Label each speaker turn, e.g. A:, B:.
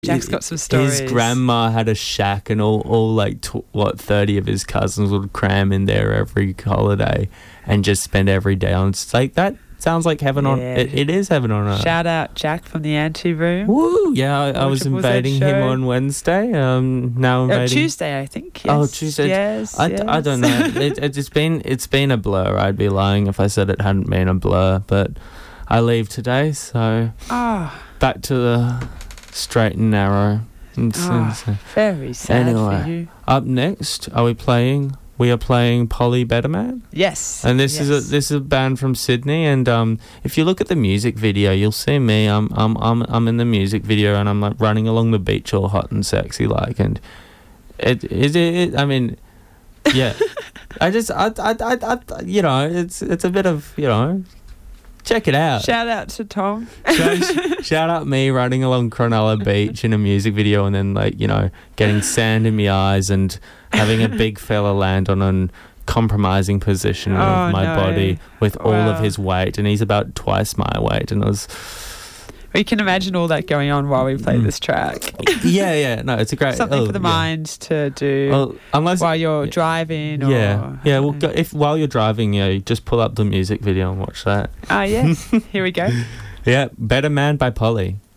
A: Jack's got some stories.
B: His grandma had a shack, and all like 30 of his cousins would cram in there every holiday and just spend every day on. It's like that sounds like heaven on. It is heaven on earth.
A: Shout out Jack from the Ante Room.
B: Woo! Yeah, I was invading him on Wednesday. Now invading
A: Tuesday, I think. Yes.
B: Oh, Tuesday.
A: Yes,
B: I don't know. It's been a blur. I'd be lying if I said it hadn't been a blur. But I leave today, so back to the straight and narrow.
A: Very sad
B: anyway,
A: for you.
B: Up next, we are playing Polly Betterman.
A: Yes.
B: And this is a band from Sydney, and if you look at the music video, you'll see me. I'm in the music video, and I'm like running along the beach all hot and sexy like, and it I mean, yeah. I you know, it's a bit of, you know, check it out.
A: Shout out to Tom.
B: Shout out me running along Cronulla Beach in a music video, and then, like, you know, getting sand in my eyes and having a big fella land on a compromising position of my body with all of his weight, and he's about twice my weight, and it was...
A: We can imagine all that going on while we play this track.
B: Yeah. No, it's a great...
A: Something for the mind to do while you're driving.
B: Well, if while you're driving, you just pull up the music video and watch that.
A: Yes. Here we go.
B: Yeah, Better Man by Polly.